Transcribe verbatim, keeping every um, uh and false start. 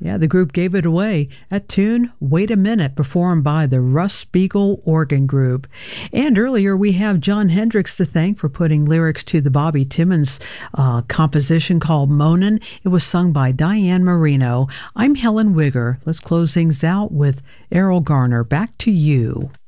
Yeah, the group gave it away. That tune, Wait a Minute, performed by the Russ Spiegel Organ Group. And earlier we have Jon Hendricks to thank for putting lyrics to the Bobby Timmons uh, composition called Moanin'. It was sung by Diane Marino. I'm Helen Wigger. Let's close things out with Errol Garner. Back to you.